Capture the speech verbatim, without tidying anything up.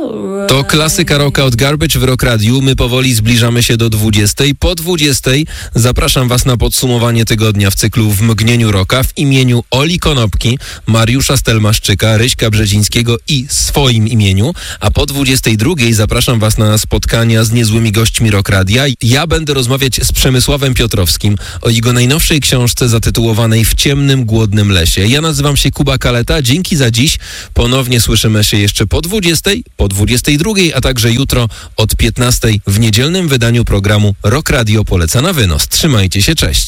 To klasyka rocka od Garbage w Rock Radiu. My powoli zbliżamy się do dwudziestej. Po dwudziestej zapraszam Was na podsumowanie tygodnia w cyklu W mgnieniu rocka w imieniu Oli Konopki, Mariusza Stelmaszczyka, Ryśka Brzezińskiego i swoim imieniu. A po dwudziestej drugiej zapraszam Was na spotkania z niezłymi gośćmi Rock Radia. Ja będę rozmawiać z Przemysławem Piotrowskim o jego najnowszej książce zatytułowanej W ciemnym, głodnym lesie. Ja nazywam się Kuba Kaleta. Dzięki za dziś. Ponownie słyszymy się jeszcze po dwudziestej, po dwudziestej drugiej, a także jutro od piętnastej w niedzielnym wydaniu programu Rock Radio poleca na wynos. Trzymajcie się, cześć.